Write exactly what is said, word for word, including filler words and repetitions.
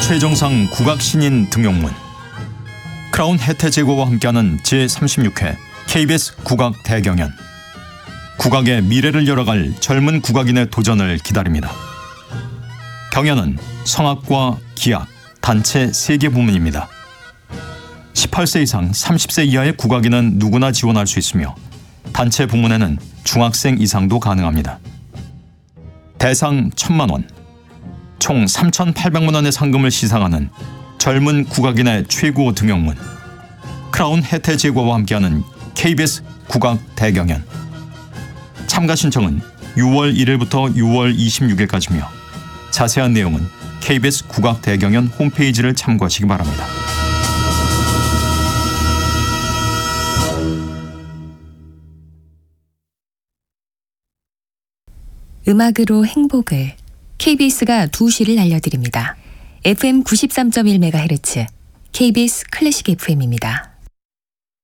최정상 국악신인 등용문. 크라운 혜태제고와 함께하는 제삼십육 회 케이비에스 국악 대경연. 국악의 미래를 열어갈 젊은 국악인의 도전을 기다립니다. 경연은 성악과 기악, 단체 세 개 부문입니다. 십팔 세 이상 삼십 세 이하의 국악인은 누구나 지원할 수 있으며 단체 부문에는 중학생 이상도 가능합니다. 대상 천만 원, 총 삼천팔백만 원의 상금을 시상하는 젊은 국악인의 최고 등용문. 크라운 혜태제고와 함께하는 케이비에스 국악 대경연. 참가 신청은 유월 일일부터 유월 이십육일까지며 자세한 내용은 케이비에스 국악 대경연 홈페이지를 참고하시기 바랍니다. 음악으로 행복을. 케이비에스가 두 시를 알려드립니다. 에프엠 구십삼 점 일 메가헤르츠 케이비에스 클래식 에프엠입니다.